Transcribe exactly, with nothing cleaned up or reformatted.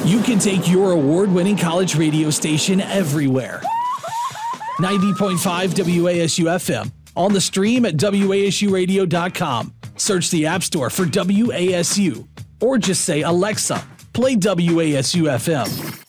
You can take your award-winning college radio station everywhere. ninety point five W A S U F M. On the stream at W A S U radio dot com. Search the App Store for W A S U. Or just say, Alexa, play W A S U F M.